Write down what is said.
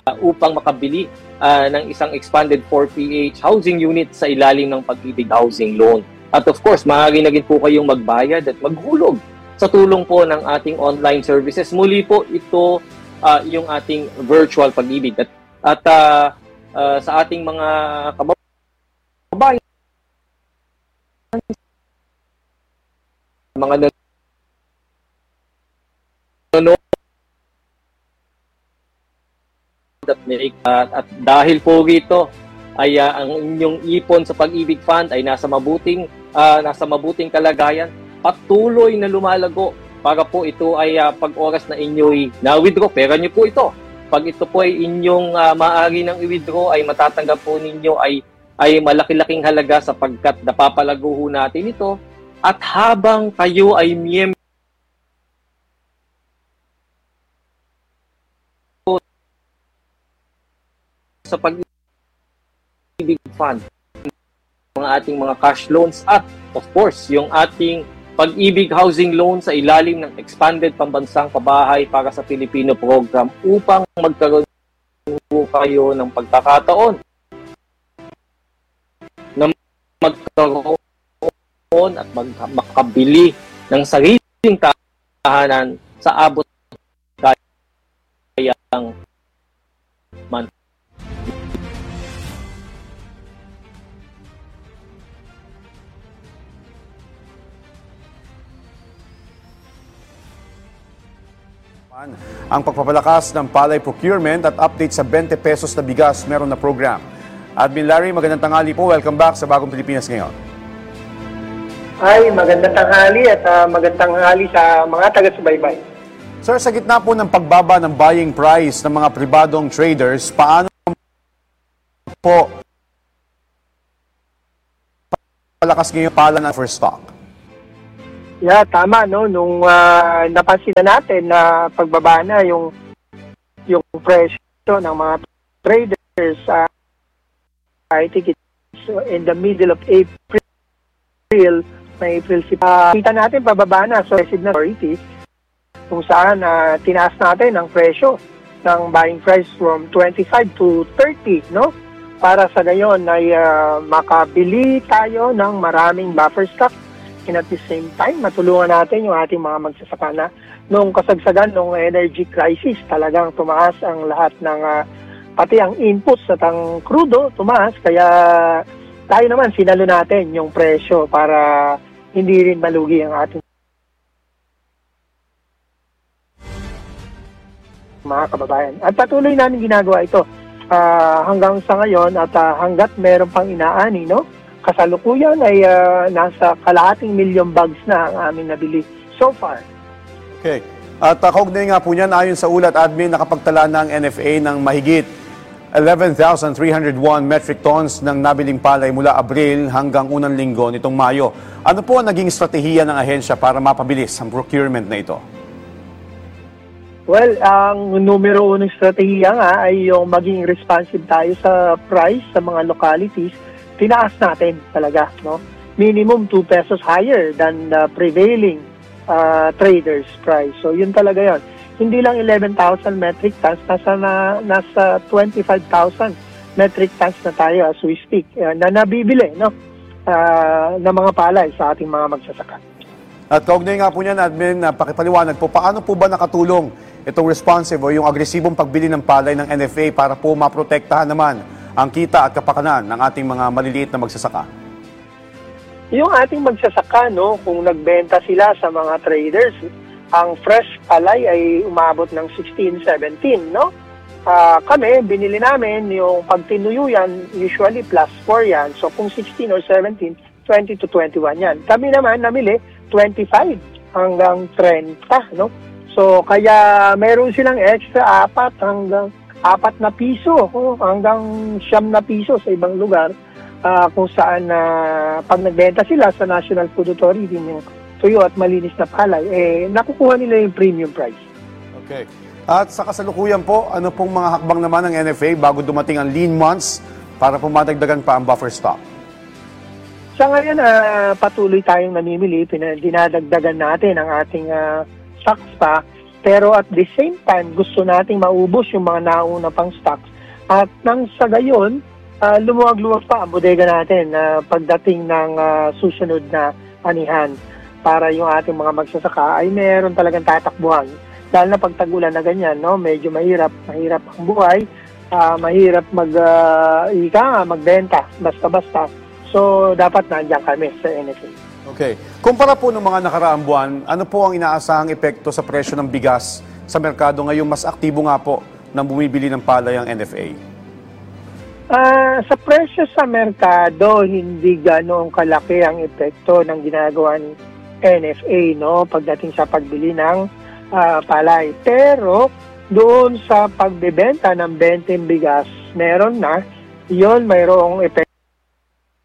upang makabili ng isang expanded 4PH housing unit sa ilalim ng Pag-ibig Housing Loan. At of course, maaari na rin po kayong magbayad at maghulog sa tulong po ng ating online services. Muli po, ito yung ating virtual Pag-ibig. At sa ating mga kababayan, mga nanonood at dahil po rito ay ang inyong ipon sa Pag-ibig Fund ay nasa mabuting kalagayan, patuloy na lumalago para po ito ay pag oras na inyo'y na-withdraw, pera nyo po ito. Pag ito po ay inyong maaari nang i-withdraw, ay matatanggap po ninyo ay malaki-laking halaga sapagkat napapalago ho natin ito. At habang kayo ay miyembro sa Pag-ibig Fund, mga ating mga cash loans at of course yung ating Pag-ibig Housing Loan sa ilalim ng Expanded Pambansang Pabahay para sa Pilipino program upang magkaroon po kayo ng pagkakataon na magkaroon at makabili ng sariling tahanan sa abot kayang month. Ang pagpapalakas ng palay procurement at update sa 20 pesos na bigas meron na program. Admin Larry, magandang tanghali po. Welcome back sa Bagong Pilipinas Ngayon. Ay, magandang tanghali at magandang tanghali sa mga taga-subaybay. Sir, sa gitna po ng pagbaba ng buying price ng mga pribadong traders, paano po palakas ngayon pala ng first stock? Yeah, tama, no? Nung napansin na natin na pagbaba na yung presyo ng mga traders, I think it's in the middle of April, kita natin pababa na. So, na authorities, kung saan tinaas natin ang presyo ng buying price from 25 to 30, no? Para sa gayon ay makabili tayo ng maraming buffer stock. And at the same time, matulungan natin yung ating mga magsasaka na nung kasagsagan ng energy crisis, talagang tumaas ang lahat ng, pati ang inputs at ang crudo, tumaas. Kaya tayo naman, sinalo natin yung presyo para hindi rin malugi ang ating mga kababayan. At patuloy namin ginagawa ito hanggang sa ngayon at hanggat meron pang inaani, no? Kasalukuyan ay nasa kalahating milyong bags na ang aming nabili so far. Okay. At kaugnay nga po niyan, ayon sa ulat, admin, nakapagtala ng NFA ng mahigit 11,301 metric tons ng nabiling palay mula Abril hanggang unang linggo nitong Mayo. Ano po ang naging estratehiya ng ahensya para mapabilis ang procurement na ito? Well, ang numero unong estratehiya nga ay yung maging responsive tayo sa price sa mga localities. Tinaas natin talaga, no? Minimum 2 pesos higher than the prevailing traders price. So yun talaga yun. Hindi lang 11,000 metric tons, nasa 25,000 metric tons na tayo as we speak na nabibili, no? Na mga palay sa ating mga magsasaka. At kaugnay nga po niyan, admin, pakipaliwanag po, paano po ba nakatulong itong responsive o yung agresibong pagbili ng palay ng NFA para po maprotektahan naman ang kita at kapakanan ng ating mga maliliit na magsasaka? Yung ating magsasaka, no, kung nagbenta sila sa mga traders, ang fresh palay ay umabot ng 16, 17, no? Kami, binili namin yung pagtinuyo yan, usually plus 4 yan. So kung 16 or 17, 20 to 21 yan. Kami naman namili 25 hanggang 30, no? So kaya meron silang extra 4 hanggang 4 na piso hanggang 9 na piso sa ibang lugar kung saan pag nagbenta sila sa National Food Authority yung tuyo at malinis na palay, nakukuha nila yung premium price. Okay. At sa kasalukuyan po, ano pong mga hakbang naman ng NFA bago dumating ang lean months para po madagdagan pa ang buffer stock? Sa ngayon, patuloy tayong namimili, dinadagdagan natin ang ating stocks pa. Pero at the same time, gusto nating maubos yung mga nauna pang stocks. At nang sa gayon, lumuwag-luwag pa ang bodega natin pagdating ng susunod na anihan para yung ating mga magsasaka ay meron talagang tatakbuhan. Dahil na pagtagulan na ganyan, no, medyo mahirap ang buhay, mahirap magbenta, basta-basta. So, dapat nandiyan kami sa NFA. Okay. Kumpara po ng mga nakaraang buwan, ano po ang inaasahang epekto sa presyo ng bigas sa merkado ngayong mas aktibo nga po ng bumibili ng palay ang NFA? Sa presyo sa merkado, hindi ganoong kalaki ang epekto ng ginagawa ng NFA, no, pagdating sa pagbili ng palay. Pero doon sa pagbebenta ng 20 bigas, meron na, yon mayroong epekto